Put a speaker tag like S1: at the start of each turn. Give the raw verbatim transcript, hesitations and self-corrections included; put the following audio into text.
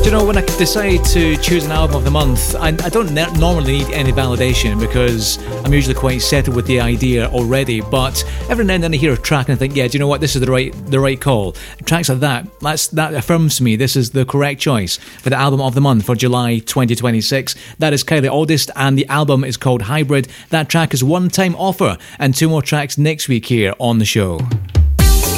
S1: you know, when I decide to choose an album of the month, I, I don't ne- normally need any validation because I'm usually quite settled with the idea already. But every now and then I hear a track and I think, yeah, do you know what? This is the right the right call. Tracks like that, that's, that affirms to me this is the correct choice for the album of the month for July twenty twenty-six. That is Kylie August, and the album is called Hybrid. That track is One Time Offer, and two more tracks next week here on the show.